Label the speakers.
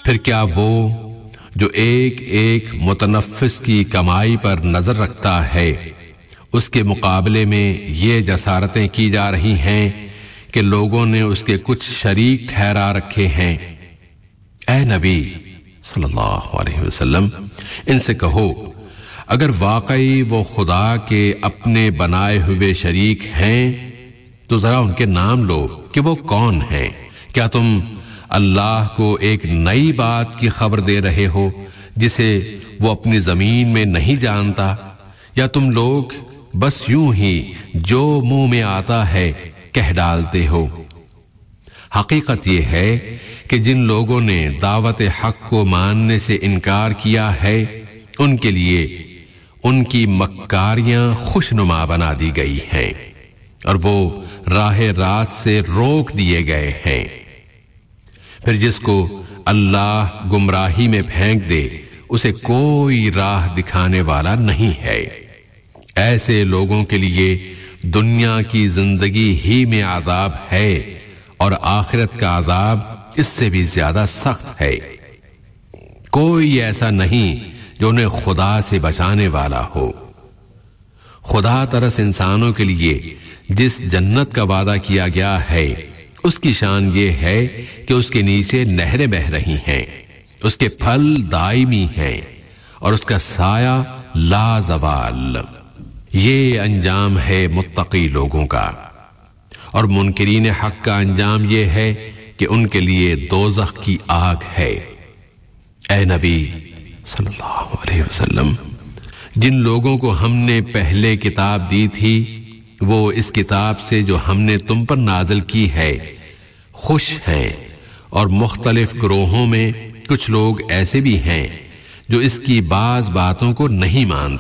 Speaker 1: پھر کیا وہ جو ایک ایک متنفس کی کمائی پر نظر رکھتا ہے، اس کے مقابلے میں یہ جسارتیں کی جا رہی ہیں کہ لوگوں نے اس کے کچھ شریک ٹھہرا رکھے ہیں۔ اے نبی صلی اللہ علیہ وسلم، ان سے کہو اگر واقعی وہ خدا کے اپنے بنائے ہوئے شریک ہیں تو ذرا ان کے نام لو کہ وہ کون ہیں۔ کیا تم اللہ کو ایک نئی بات کی خبر دے رہے ہو جسے وہ اپنی زمین میں نہیں جانتا، یا تم لوگ بس یوں ہی جو منہ میں آتا ہے کہہ ڈالتے ہو؟ حقیقت یہ ہے کہ جن لوگوں نے دعوت حق کو ماننے سے انکار کیا ہے ان کے لیے ان کی مکاریاں خوشنما بنا دی گئی ہیں اور وہ راہ راست سے روک دیے گئے ہیں۔ پھر جس کو اللہ گمراہی میں پھینک دے اسے کوئی راہ دکھانے والا نہیں ہے۔ ایسے لوگوں کے لیے دنیا کی زندگی ہی میں عذاب ہے اور آخرت کا عذاب اس سے بھی زیادہ سخت ہے۔ کوئی ایسا نہیں جو انہیں خدا سے بچانے والا ہو۔ خدا ترس انسانوں کے لیے جس جنت کا وعدہ کیا گیا ہے اس کی شان یہ ہے کہ اس کے نیچے نہریں بہہ رہی ہیں، اس کے پھل دائمی ہیں اور اس کا سایہ لا زوال۔ یہ انجام ہے متقی لوگوں کا، اور منکرین حق کا انجام یہ ہے کہ ان کے لیے دوزخ کی آگ ہے۔ اے نبی صلی اللہ علیہ وسلم، جن لوگوں کو ہم نے پہلے کتاب دی تھی وہ اس کتاب سے جو ہم نے تم پر نازل کی ہے خوش ہیں، اور مختلف گروہوں میں کچھ لوگ ایسے بھی ہیں جو اس کی بعض باتوں کو نہیں مانتے۔